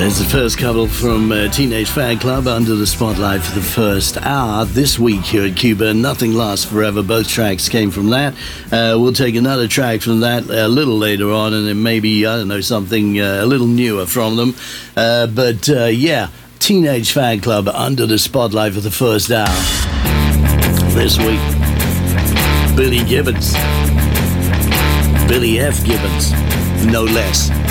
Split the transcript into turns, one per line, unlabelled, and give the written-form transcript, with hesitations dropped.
It's the first couple from Teenage Fan Club under the spotlight for the first hour this week here at Cuba. Nothing Lasts Forever. Both tracks came from that. We'll take another track from that a little later on, and then maybe, I don't know, something a little newer from them. But Teenage Fan Club under the spotlight for the first hour this week. Billy Gibbons. Billy F. Gibbons, no less.